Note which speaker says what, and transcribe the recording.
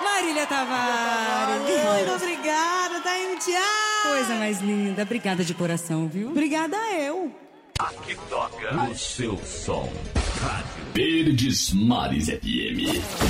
Speaker 1: Marília Tavares.
Speaker 2: Muito obrigada, Taime Tchau.
Speaker 1: Coisa mais linda. Obrigada de coração, viu?
Speaker 2: Obrigada eu.
Speaker 3: Aqui toca o seu som. Rádio Verdes Mares FM.